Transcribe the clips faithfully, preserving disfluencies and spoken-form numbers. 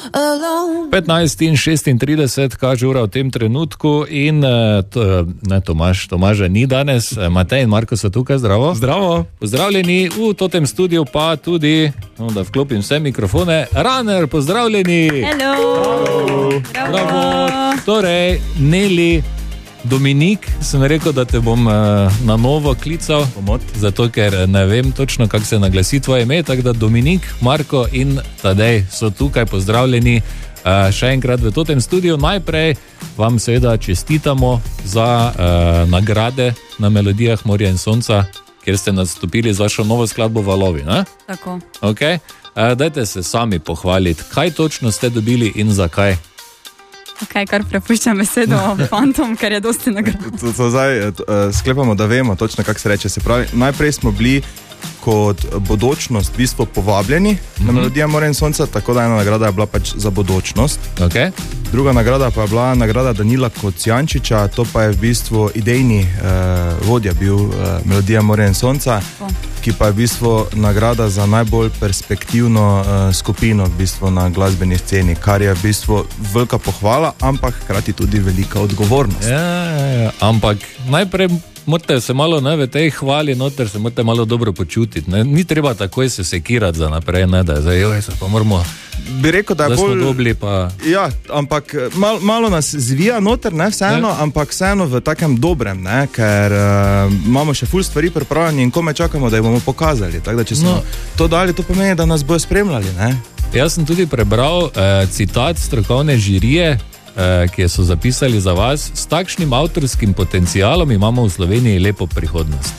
petnajst in šestintrideset kaže ura v tem trenutku in to, ne, Tomaž, Tomaža ni danes, Matej in Marko so tukaj, zdravo. Zdravo. Pozdravljeni v totem studiu, pa tudi, no, da vklopim vse mikrofone, Runner, pozdravljeni. Hello. Bravo. Bravo. Torej, Neli, Dominik, sem rekel, da te bom uh, na novo klical, Pomot. Zato ker ne vem točno, kako se naglasi tvoje ime, tako da Dominik, Marko in Tadej so tukaj, pozdravljeni uh, še enkrat v totem studiu. Najprej vam seveda čestitamo za uh, nagrade na Melodijah Morja in Sonca, kjer ste nastopili z vašo novo skladbo Valovi, ne? Tako. Okay. Uh, dajte se sami pohvaliti, kaj točno ste dobili in zakaj? Ok, kar prepuščam besedo fantom, ker je dosti nagrad. To, to zdaj sklepamo, da vemo točno, kako se reče. Se pravi, najprej smo bili kot bodočnost v bistvu povabljeni mm-hmm. na Melodija Morja in Sonca, tako da ena nagrada je bila pač za bodočnost. Okay. Druga nagrada pa je bila nagrada Danila Kocijančiča, to pa je v bistvu idejni uh, vodja bil uh, Melodija Morja in Sonca, oh. ki pa je v bistvu nagrada za najbolj perspektivno uh, skupino v bistvu na glasbeni sceni, kar je v bistvu velika pohvala, ampak hkrati tudi velika odgovornost. Ja, ja, ja. Ampak najprej morate se malo, ne, v tej hvali noter se morate malo dobro počutiti, ne? Ni treba takoj se sekirati za naprej, ne, da zdaj, joj, se pa moramo, bi rekel, da je bolj, smo dobili pa... Ja, ampak mal, malo nas zvija noter, ne, vseeno, ne? Ampak vseeno v takem dobrem, ne, ker uh, imamo še ful stvari pripravljeni in kome čakamo, da jih bomo pokazali, tako da če smo no. to dali, to pomeni, da nas bojo spremljali, ne. Jaz sem tudi prebral eh, citat strokovne žirije, ki so zapisali za vas, s takšnim avtorskim potencialom imamo v Sloveniji lepo prihodnost.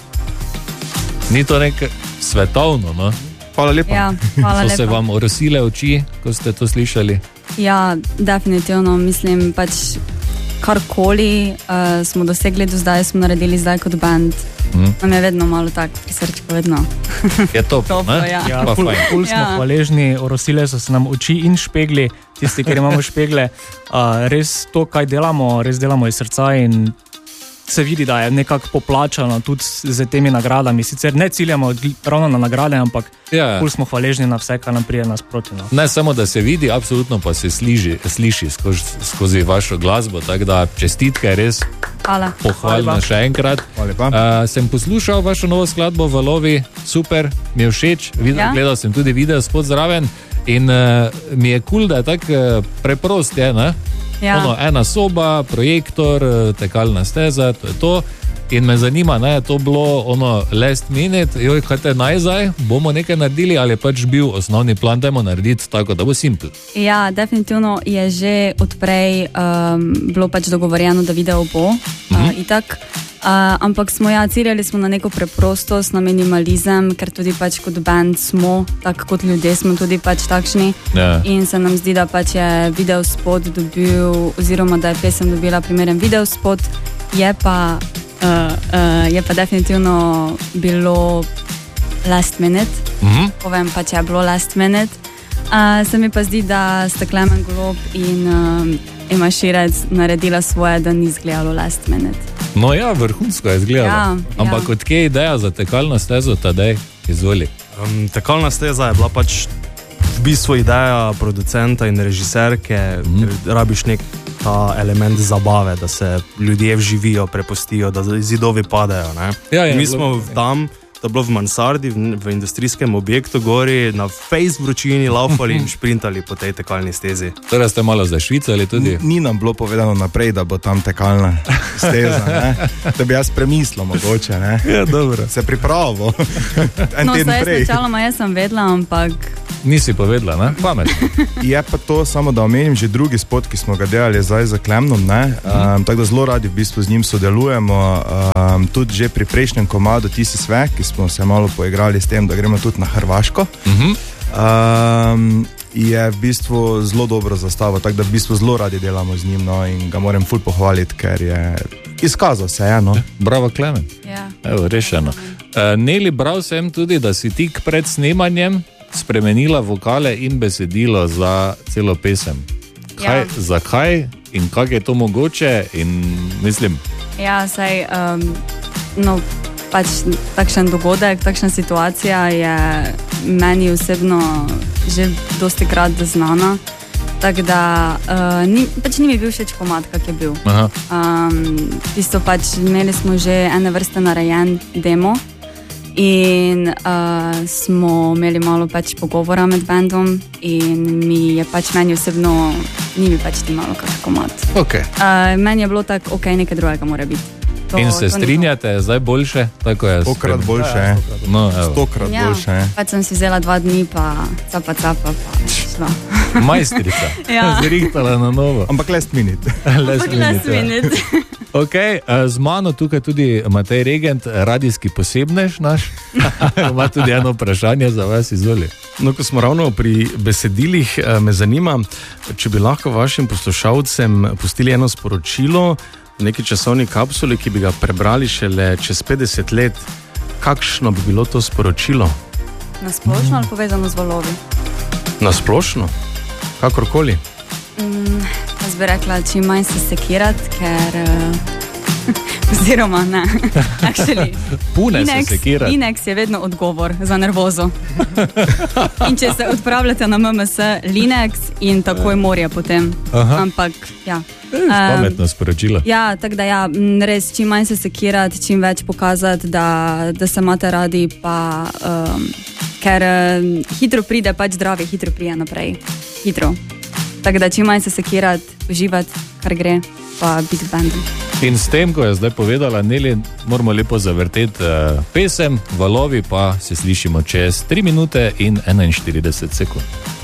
Ni to nek svetovno, no? Hvala lepa. Ja, hvala so lepa. Se vam orosile oči, ko ste to slišali? Ja, definitivno, mislim, pač karkoli uh, smo dosegli do zdaj, smo naredili zdaj kot band. Hmm. Nam je vedno malo tak pri srčku, vedno. Je top, top ne? Ja, ja ful, ful smo ja. hvaležni, orosile so se nam oči in špegli, tisti, ker imamo špegle. Uh, res to, kaj delamo, res delamo iz srca in se vidi, da je nekako poplačano tudi z temi nagradami. Sicer ne ciljamo ravno na nagrade, ampak ja. ful smo hvaležni na vse, kar nam prije nasproti. No. Ne samo, da se vidi, absolutno pa se sliži, sliši skozi, skozi vašo glasbo, tako da čestitke res. Hvala. Pohvalno še enkrat. Uh, sem poslušal vašo novo skladbo Valovi, super, mi je všeč, videl, ja? Gledal sem tudi video spod zraven in uh, mi je kul, cool, da je tak uh, preprost, je, ne? Ja. Ono, ena soba, projektor, tekalna steza, to je to. In me zanima, ne, je to bilo ono last minute, joj, kaj te najzaj, bomo nekaj naredili ali je pač bil osnovni plan, dajmo narediti tako, da bo simpel? Ja, definitivno je že odprej um, bilo pač dogovorjeno, da video bo, mm-hmm. uh, itak. Uh, ampak smo ja, ciljali smo na neko preprostost, na minimalizem, ker tudi pač kot band smo, tako kot ljudje smo tudi pač takšni. Yeah. In se nam zdi, da pač je video spot dobil, oziroma da je pesem dobila primeren video spot, je pa, uh, uh, je pa definitivno bilo last minute. Mm-hmm. Povem pa, če je bilo last minute. Uh, se mi pa zdi, da sta Klemen Golob in uh, Ema Širec naredila svoje, da ni izgledalo last minute. No ja, vrhunsko je izgledalo. Ja, ampak ja. Od kje je ideja za tekalno stezo, Tadej, izvoli? Um, tekalna steza je bila pač v bistvu ideja producenta in režiserke, mm. ker rabiš nek ta element zabave, da se ljudje vživijo, prepustijo, da zidovi padajo. Ne? Ja, ja, mi smo tam, to je bilo v mansardi, v, v industrijskem objektu gori, na fejs vročini laufali in šprintali po tej tekalni stezi. Torej ste malo zašvicali tudi? Ni, ni nam bilo povedano naprej, da bo tam tekalna steza, ne? Da bi jaz premislil mogoče, ne? Ja, dobro. Se pripravo. En no, teden prej. No, načaloma jaz sem vedela, ampak... Nisi povedala, ne? Pamet. Je pa to, samo da omenim, že drugi spot, ki smo ga delali zdaj za Klemnom, ne? Um, tako da zelo radi v bistvu z njim sodelujemo. Um, tudi že pri prejšnjem komadu Ti si sve, ki smo se malo poigrali s tem, da gremo tudi na Hrvaško. Uh-huh. Um, je v bistvu zelo dobro zastavo, tako da v bistvu zelo radi delamo z njim, no, in ga moram ful pohvaliti, ker je izkazal se, ja, no. Bravo, Klemen. Ja. Evo, rešeno. Uh, Neli, bral sem tudi, da si tik pred snemanjem spremenila vokale in besedilo za celo pesem. Kaj, ja. Zakaj in kako je to mogoče in mislim... Ja, saj, um, no, pač takšen dogodek, takšna situacija je meni osebno že dostikrat znana Tako da uh, ni, pač ni mi bil všeč komad, kak je bil. Um, tisto pač imeli smo že ene vrste narejen demo in uh, smo imeli malo pač pogovora med bandom in mi je pač meni osebno, ni mi pač ti malo kak komad. Okay. Uh, meni je bilo tako, ok, nekaj drugega mora biti. To, in se strinjate, zdaj boljše? Stokrat boljše. Ja, no, Stokrat ja, boljše. Pač sem si vzela dva dni, pa capa, capa, pa šlo. Majstrica. Ja. Zrihtala na novo. Ampak last minute. last Ampak last minute. Okay, z mano tukaj tudi Matej Regent, radijski posebnež naš. Ima tudi eno vprašanje za vas, izvoli. No, ko smo ravno pri besedilih, me zanima, če bi lahko vašim poslušalcem pustili eno sporočilo v neki časovni kapsuli, ki bi ga prebrali šele čez petdeset let. Kakšno bi bilo to sporočilo? Na splošno ali povezano z valovi? Na splošno? Kakorkoli? Mm, jaz bi rekla, čim manj se sekirati, ker... Uh, oziroma, ne. Actually, Pune Linex, se sekirati. Linex je vedno odgovor za nervozo. In če se odpravljate na M M S, Linex in takoj morje potem. Aha. Ampak, ja. Pametno sporočilo. Ja, tako da ja, res čim manj se sekirati, čim več pokazati, da, da se imate radi, pa um, ker um, hitro pride pač zdravje, hitro prije naprej. Hitro. Tako da čim manj se sekirati, uživati, kar gre, pa biti v bandu. In s tem, ko je zdaj povedala Neli, moramo lepo zavrteti uh, pesem, valovi pa se slišimo čez tri minute in enainštirideset sekund.